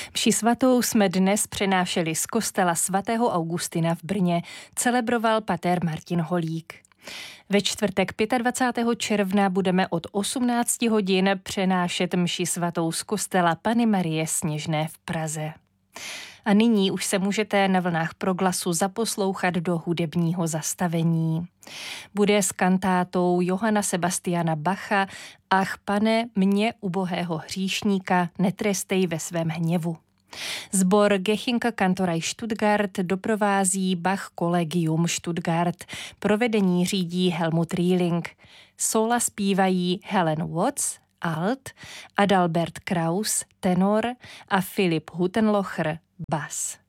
Mši svatou jsme dnes přenášeli z kostela svatého Augustina v Brně, celebroval pater Martin Holík. Ve čtvrtek 25. června budeme od 18 hodin přenášet mši svatou z kostela Panny Marie Sněžné v Praze. A nyní už se můžete na vlnách Proglasu zaposlouchat do hudebního zastavení. Bude s kantátou Johanna Sebastiana Bacha Ach, Pane, mě, ubohého hříšníka, netrestej ve svém hněvu. Sbor Gechinka Kantorei Stuttgart doprovází Bach Collegium Stuttgart. Provedení řídí Helmut Rieling. Sóla zpívají Helen Watts, alt, Adalbert Kraus, tenor a Filip Hutenlocher, bas.